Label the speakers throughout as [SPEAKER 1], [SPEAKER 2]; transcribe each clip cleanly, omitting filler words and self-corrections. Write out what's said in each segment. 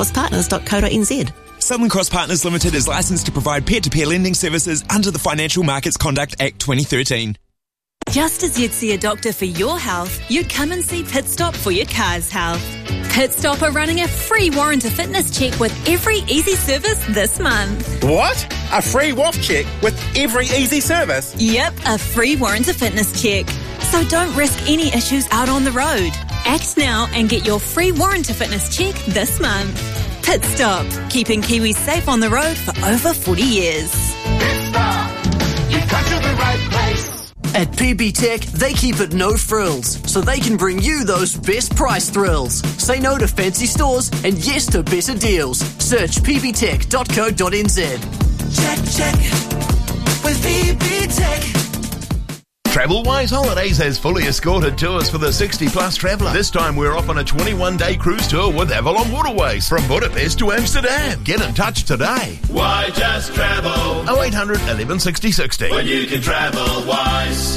[SPEAKER 1] southerncrosspartners.co.nz.
[SPEAKER 2] Southern Cross Partners Limited is licensed to provide peer-to-peer lending services under the Financial Markets Conduct Act 2013.
[SPEAKER 3] Just as you'd see a doctor for your health, you'd come and see Pit Stop for your car's health. Pit Stop are running a free warrant of fitness check with every easy service this month.
[SPEAKER 4] What? A free WAF check with every easy service?
[SPEAKER 3] Yep, a free warrant of fitness check. So don't risk any issues out on the road. Act now and get your free warrant of fitness check this month. Pit Stop, keeping Kiwis safe on the road for over 40 years.
[SPEAKER 5] Pit Stop, you've come to the right place.
[SPEAKER 6] At PB Tech, they keep it no frills, so they can bring you those best price thrills. Say no to fancy stores and yes to better deals. Search pbtech.co.nz.
[SPEAKER 5] Check with PB Tech.
[SPEAKER 7] Travelwise Holidays has fully escorted tours for the 60-plus traveller. This time we're off on a 21-day cruise tour with Avalon Waterways from Budapest to Amsterdam. Get in touch today.
[SPEAKER 8] Why just travel?
[SPEAKER 7] 0800 11 60 60.
[SPEAKER 8] When you can travel wise.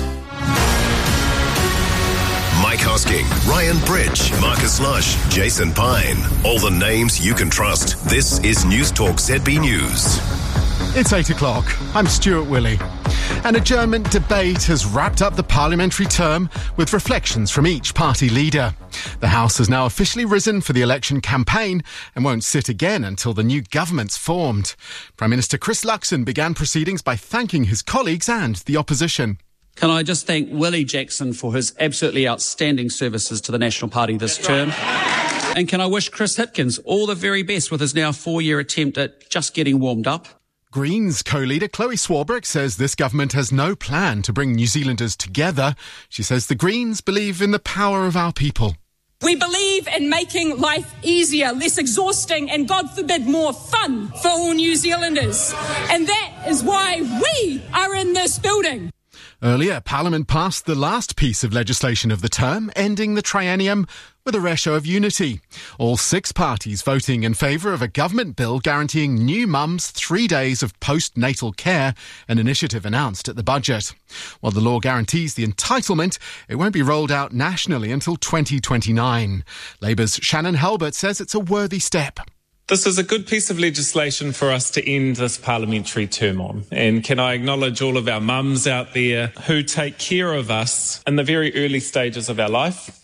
[SPEAKER 9] Mike Hosking, Ryan Bridge, Marcus Lush, Jason Pine. All the names you can trust. This is News Talk ZB News.
[SPEAKER 10] It's 8 o'clock. I'm Stuart Willey. An adjournment debate has wrapped up the parliamentary term with reflections from each party leader. The House has now officially risen for the election campaign and won't sit again until the new government's formed. Prime Minister Chris Luxon began proceedings by thanking his colleagues and the opposition.
[SPEAKER 11] Can I just thank Willie Jackson for his absolutely outstanding services to the National Party this term? And can I wish Chris Hipkins all the very best with his now 4-year attempt at just getting warmed up?
[SPEAKER 10] Greens co-leader Chloe Swarbrick says this government has no plan to bring New Zealanders together. She says the Greens believe in the power of our people.
[SPEAKER 12] We believe in making life easier, less exhausting and, God forbid, more fun for all New Zealanders. And that is why we are in this building.
[SPEAKER 10] Earlier, Parliament passed the last piece of legislation of the term, ending the triennium with a rare show of unity. All 6 parties voting in favour of a government bill guaranteeing new mums 3 days of postnatal care, an initiative announced at the budget. While the law guarantees the entitlement, it won't be rolled out nationally until 2029. Labour's Shannon Halbert says it's a worthy step.
[SPEAKER 13] This is a good piece of legislation for us to end this parliamentary term on. And can I acknowledge all of our mums out there who take care of us in the very early stages of our life.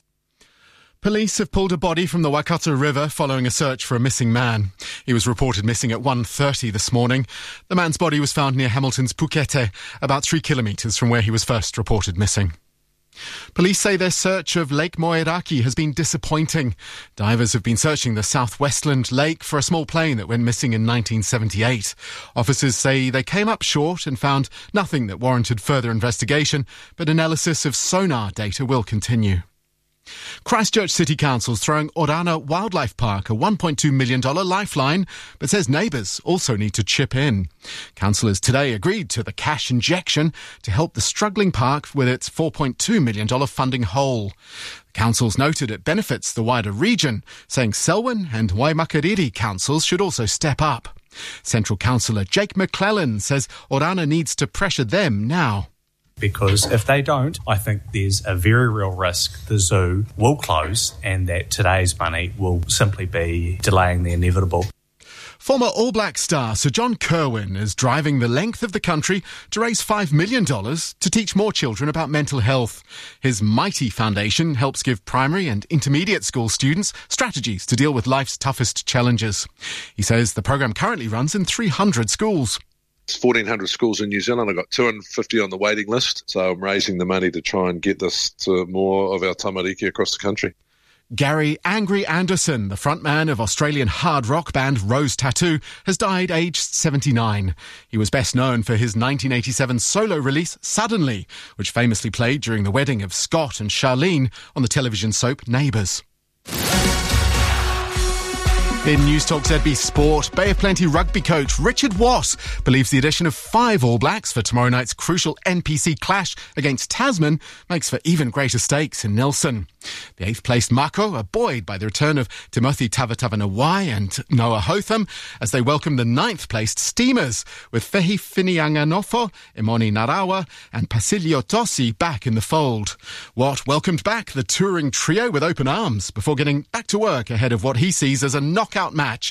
[SPEAKER 10] Police have pulled a body from the Waikato River following a search for a missing man. He was reported missing at 1:30 this morning. The man's body was found near Hamilton's Pukete, about 3 kilometres from where he was first reported missing. Police say their search of Lake Moeraki has been disappointing. Divers have been searching the southwestland lake for a small plane that went missing in 1978. Officers say they came up short and found nothing that warranted further investigation, but analysis of sonar data will continue. Christchurch City Council's throwing Orana Wildlife Park a $1.2 million lifeline, but says neighbours also need to chip in. Councillors today agreed to the cash injection to help the struggling park with its $4.2 million funding hole. The councils noted it benefits the wider region, saying Selwyn and Waimakariri councils should also step up. Central Councillor Jake McClellan says Orana needs to pressure them now.
[SPEAKER 14] Because if they don't, I think there's a very real risk the zoo will close and that today's money will simply be delaying the inevitable.
[SPEAKER 10] Former All Black star Sir John Kirwan is driving the length of the country to raise $5 million to teach more children about mental health. His Mighty Foundation helps give primary and intermediate school students strategies to deal with life's toughest challenges. He says the programme currently runs in 300 schools.
[SPEAKER 15] 1,400 schools in New Zealand. I've got 250 on the waiting list. So I'm raising the money to try and get this to more of our tamariki across the country.
[SPEAKER 10] Gary Angry Anderson, the frontman of Australian hard rock band Rose Tattoo, has died aged 79. He was best known for his 1987 solo release Suddenly, which famously played during the wedding of Scott and Charlene on the television soap Neighbours. In News Talk ZB Sport, Bay of Plenty rugby coach Richard Wass believes the addition of 5 All Blacks for tomorrow night's crucial NPC clash against Tasman makes for even greater stakes in Nelson. The 8th-placed Mako are buoyed by the return of Timothy Tavatavanawai and Noah Hotham as they welcome the 9th-placed Steamers with Fehi Finianganofo, Imoni Narawa and Pasilio Tosi back in the fold. Watt welcomed back the touring trio with open arms before getting back to work ahead of what he sees as a knockout match